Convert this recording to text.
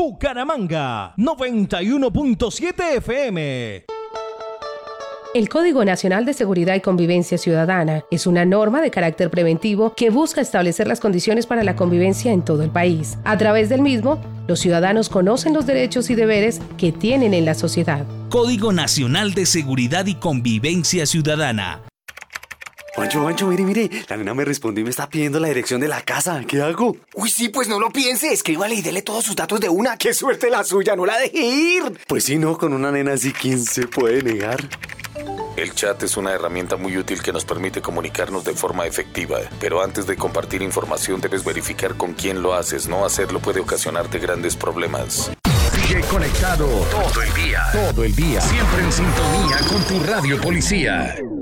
Bucaramanga, 91.7 FM. El Código Nacional de Seguridad y Convivencia Ciudadana es una norma de carácter preventivo que busca establecer las condiciones para la convivencia en todo el país. A través del mismo, los ciudadanos conocen los derechos y deberes que tienen en la sociedad. Código Nacional de Seguridad y Convivencia Ciudadana. Juancho, mire, la nena me respondió y me está pidiendo la dirección de la casa. ¿Qué hago? Uy, sí, pues no lo piense, escríbale y dele todos sus datos de una. ¡Qué suerte la suya! ¡No la deje ir! Pues sí, no, con una nena así, ¿quién se puede negar? El chat es una herramienta muy útil que nos permite comunicarnos de forma efectiva, pero antes de compartir información debes verificar con quién lo haces. No hacerlo puede ocasionarte grandes problemas. Sigue conectado todo el día. Siempre en sintonía con tu radio policía.